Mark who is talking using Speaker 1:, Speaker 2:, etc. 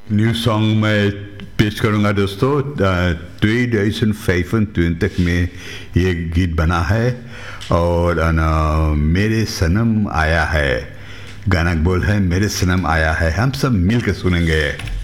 Speaker 1: New song मैं पेश करूंगा दोस्तों। 2025 में ये गीत बना है और मेरे सनम आया है, गाना बोल है मेरे सनम आया है। हम सब मिलकर सुनेंगे।